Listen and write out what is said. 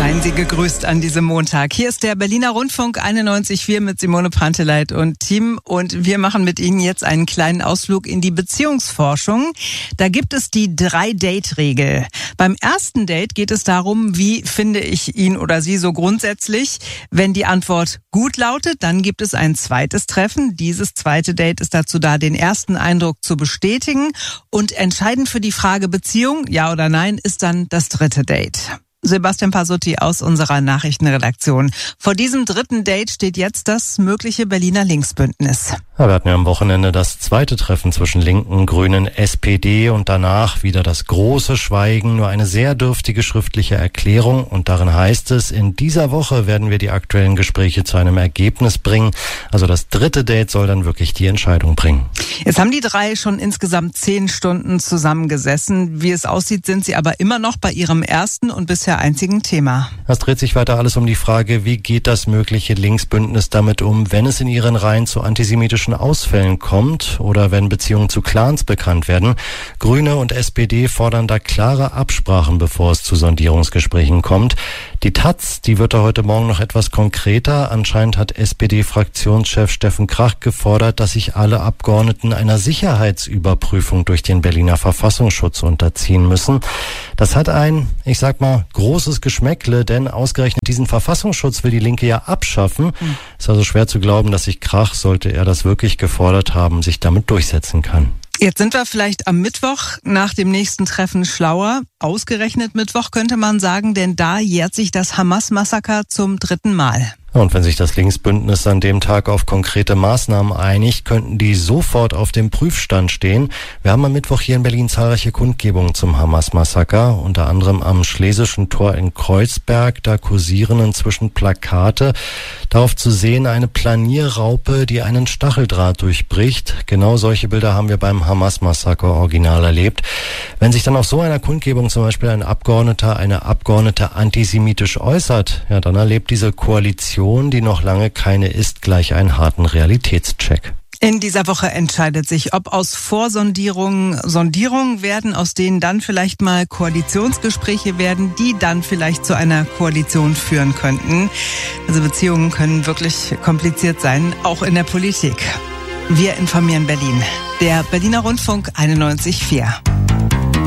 Seien Sie gegrüßt an diesem Montag. Hier ist der Berliner Rundfunk 91.4 mit Simone Panteleit und Team. Und wir machen mit Ihnen jetzt einen kleinen Ausflug in die Beziehungsforschung. Da gibt es die 3-Date-Regel. Beim ersten Date geht es darum, wie finde ich ihn oder sie so grundsätzlich. Wenn die Antwort gut lautet, dann gibt es ein zweites Treffen. Dieses zweite Date ist dazu da, den ersten Eindruck zu bestätigen. Und entscheidend für die Frage Beziehung, ja oder nein, ist dann das dritte Date. Sebastian Pasutti aus unserer Nachrichtenredaktion. Vor diesem dritten Date steht jetzt das mögliche Berliner Linksbündnis. Ja, wir hatten ja am Wochenende das zweite Treffen zwischen Linken, Grünen, SPD und danach wieder das große Schweigen, nur eine sehr dürftige schriftliche Erklärung. Und darin heißt es, in dieser Woche werden wir die aktuellen Gespräche zu einem Ergebnis bringen. Also das dritte Date soll dann wirklich die Entscheidung bringen. Jetzt haben die drei schon insgesamt 10 Stunden zusammengesessen. Wie es aussieht, sind sie aber immer noch bei ihrem ersten und bisher einzigen Thema. Es dreht sich weiter alles um die Frage, wie geht das mögliche Linksbündnis damit um, wenn es in ihren Reihen zu antisemitischen Ausfällen kommt oder wenn Beziehungen zu Clans bekannt werden. Grüne und SPD fordern da klare Absprachen, bevor es zu Sondierungsgesprächen kommt. Die taz, die wird da heute Morgen noch etwas konkreter. Anscheinend hat SPD-Fraktionschef Steffen Krach gefordert, dass sich alle Abgeordneten einer Sicherheitsüberprüfung durch den Berliner Verfassungsschutz unterziehen müssen. Das hat ein, ich sag mal, großes Geschmäckle, denn ausgerechnet diesen Verfassungsschutz will die Linke ja abschaffen. Ist also schwer zu glauben, dass sich Krach, sollte er das wirklich gefordert haben, sich damit durchsetzen kann. Jetzt sind wir vielleicht am Mittwoch nach dem nächsten Treffen schlauer. Ausgerechnet Mittwoch könnte man sagen, denn da jährt sich das Hamas-Massaker zum 3. Mal. Und wenn sich das Linksbündnis an dem Tag auf konkrete Maßnahmen einigt, könnten die sofort auf dem Prüfstand stehen. Wir haben am Mittwoch hier in Berlin zahlreiche Kundgebungen zum Hamas-Massaker, unter anderem am Schlesischen Tor in Kreuzberg. Da kursieren inzwischen Plakate. Darauf zu sehen eine Planierraupe, die einen Stacheldraht durchbricht. Genau solche Bilder haben wir beim Hamas-Massaker original erlebt. Wenn sich dann auf so einer Kundgebung zum Beispiel ein Abgeordneter, eine Abgeordnete antisemitisch äußert, ja, dann erlebt diese Koalition, die noch lange keine ist, gleich einen harten Realitätscheck. In dieser Woche entscheidet sich, ob aus Vorsondierungen Sondierungen werden, aus denen dann vielleicht mal Koalitionsgespräche werden, die dann vielleicht zu einer Koalition führen könnten. Also Beziehungen können wirklich kompliziert sein, auch in der Politik. Wir informieren Berlin. Der Berliner Rundfunk 91.4.